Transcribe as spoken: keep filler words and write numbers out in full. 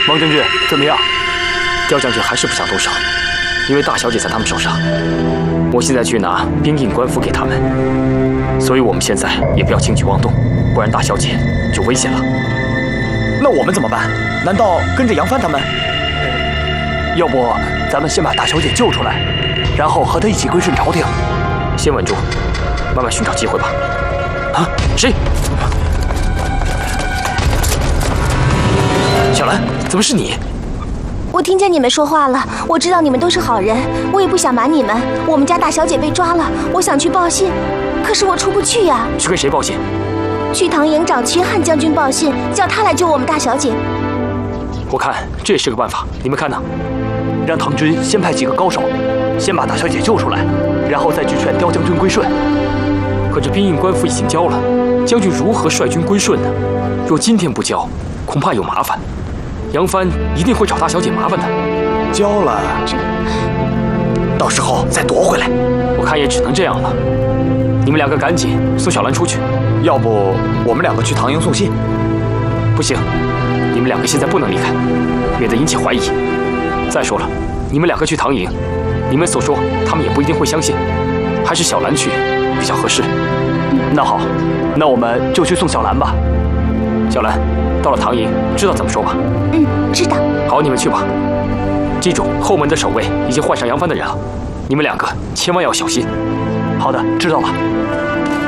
王将军，怎么样？刁将军还是不想动手，因为大小姐在他们手上。我现在去拿兵印官符给他们，所以我们现在也不要轻举妄动，不然大小姐就危险了。 那我们怎么办？难道跟着杨帆他们？ 要不咱们先把大小姐救出来，然后和她一起归顺朝廷。先稳住，慢慢寻找机会吧。啊，谁？小兰，怎么是你？ 我听见你们说话了，我知道你们都是好人，我也不想瞒你们。我们家大小姐被抓了，我想去报信，可是我出不去呀。 去跟谁报信？ 去唐营找秦汉将军报信，叫他来救我们大小姐。 我看这也是个办法，你们看呢？让唐军先派几个高手，先把大小姐救出来，然后再去劝刁将军归顺。可这兵印官符已经交了，将军如何率军归顺呢？若今天不交，恐怕有麻烦。杨帆一定会找大小姐麻烦的。 交了，到时候再夺回来。 我看也只能这样了。你们两个赶紧送小兰出去。 要不我们两个去唐营送信？ 不行，你们两个现在不能离开，免得引起怀疑。再说了，你们两个去唐营，你们所说他们也不一定会相信，还是小兰去比较合适。那好，那我们就去送小兰吧。小兰，到了唐营，知道怎么说吧？ 嗯，知道。 好，你们去吧。记住，后门的守卫已经换上杨帆的人了，你们两个千万要小心。好的，知道了。